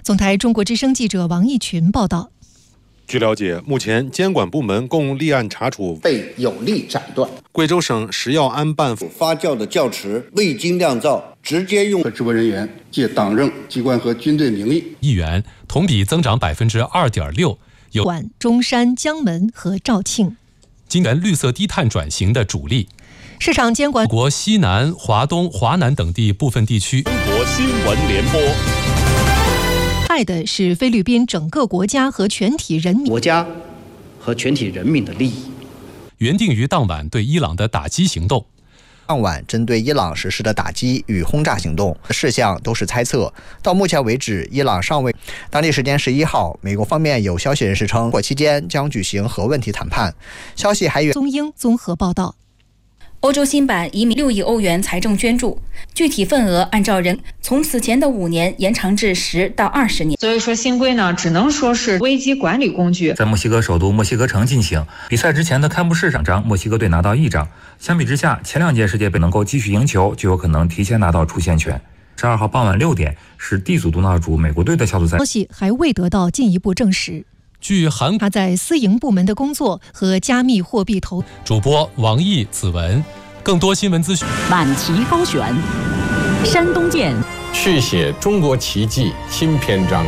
总台中国之声记者王义群报道。 据了解，目前监管部门共立案查处被有力斩断。 贵州省食药安办发酵的教池未经酿造，直接用职务人员借党政机关和军队名义 1元，同比增长2.6%。有管中山、江门和肇庆， 金源绿色低碳转型的主力。 市场监管国西南、华东、华南等地部分地区。 中国新闻联播。 害的是菲律宾整个国家和全体人民的利益。 原定于当晚对伊朗的打击行动。 当晚针对伊朗实施的打击与轰炸行动事项都是猜测，到目前为止，伊朗尚未。当地时间11号，美国方面有消息人士称，期间将举行核问题谈判。消息还有宗英综合报道。 欧洲新版移民6亿欧元财政捐助，具体份额按照人从此前的5年延长至10到20年。 所以说新规呢，只能说是危机管理工具。 在墨西哥首都墨西哥城进行比赛之前的开幕式上，墨西哥队拿到1张。相比之下，前2届世界杯能够继续赢球，就有可能提前拿到出线权。12号傍晚6点是 D 组东道主美国队的小组赛。 消息还未得到进一步证实。 据韩他在私营部门的工作和加密货币投。 主播王毅、子文。更多新闻资讯。 满旗高悬，山东舰续写中国奇迹新篇章。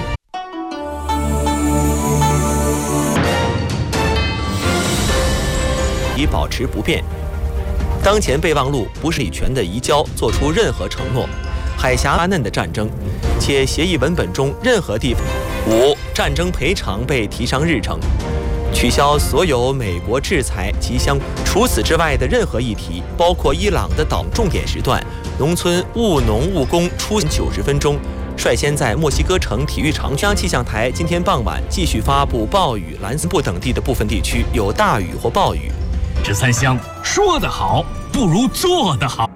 以保持不变。当前备忘录不是以权的移交做出任何承诺，海峡发嫩的战争，且协议文本中任何地方。5. 战争赔偿被提上日程。取消所有美国制裁及相除此之外的任何议题，包括伊朗的岛重点时段，农村务农务工出90分钟，率先在墨西哥城体育场。中央气象台今天傍晚继续发布暴雨，南部等地的部分地区有大雨或暴雨。 13香，说得好不如做得好。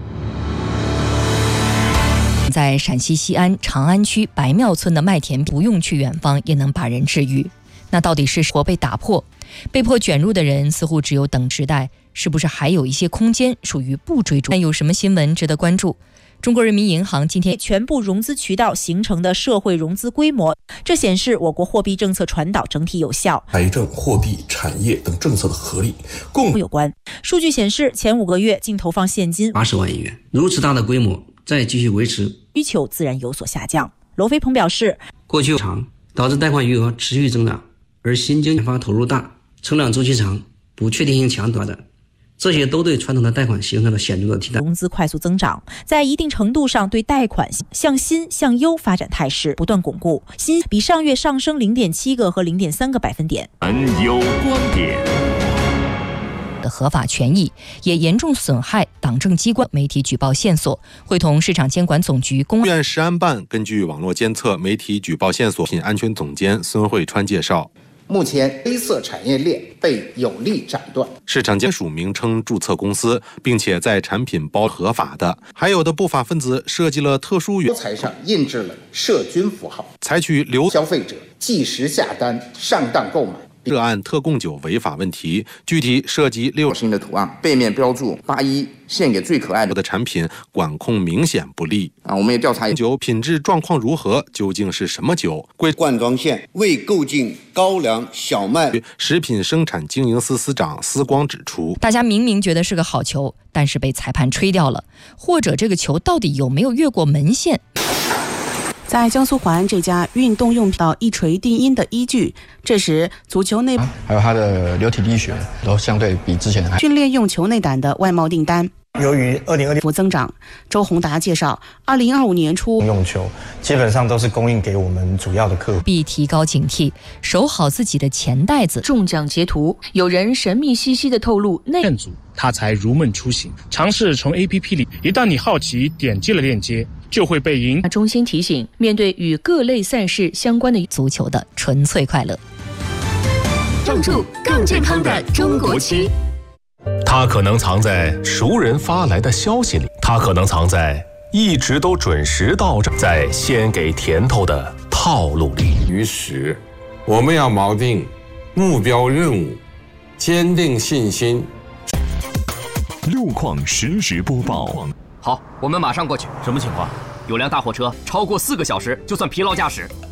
在陕西西安长安区白庙村的麦田，不用去远方也能把人治愈。那到底是活被打破，被迫卷入的人似乎只有等时代，是不是还有一些空间属于不追逐？那有什么新闻值得关注？中国人民银行今天全部融资渠道形成的社会融资规模，这显示我国货币政策传导整体有效， 财政、货币、产业等政策的合力共有关。数据显示，前5个月净投放现金 80万亿元，如此大的规模再继续维持， 需求自然有所下降。罗飞鹏表示， 过去长导致贷款余额持续增长。而新经济研发投入大、成长周期长、不确定性强的，这些都对传统的贷款形成了显著的替代。 融资快速增长，在一定程度上对贷款向新向优发展态势不断巩固。新比上月上升0.7个和0.3个百分点。 有观点的合法权益，也严重损害党政机关媒体举报线索，会同市场监管总局公院食安办根据网络监测媒体举报线索，品安全总监孙慧川介绍。 目前黑色产业链被有力斩断， 市场监属名称注册公司，并且在产品包合法的，还有的不法分子设计了特殊标材上印制了涉军符号， 采取消费者即时下单上当购买。 涉案特供酒违法问题，具体涉及6 新的图案，背面标注81献给最可爱的产品，管控明显不力我们也调查酒品质状况如何，究竟是什么酒？ 灌装线未购进高粱、小麦。 食品生产经营司司长司光指出， 大家明明觉得是个好球，但是被裁判吹掉了，或者这个球到底有没有越过门线？ 在江苏淮安这家运动用品到一锤定音的依据，这时足球内还有它的流体力学都相对比之前还训练用球内胆的外贸订单。 由于2020 增长，周宏达介绍，2025年初用球基本上都是供应给我们主要的客户。 必提高警惕，守好自己的钱袋子。 中奖截图，有人神秘兮兮地透露骗组，他才如梦初醒，尝试从 APP 里，一旦你好奇点击了链接，就会被引。 中心提醒，面对与各类赛事相关的足球的纯粹快乐， 让助更健康的中国区。 它可能藏在熟人发来的消息里，它可能藏在一直都准时到账，在先给甜头的套路里。 于是，我们要锚定目标任务，坚定信心。 路况实时播报。 好，我们马上过去。什么情况？有辆大货车超过4个小时就算疲劳驾驶。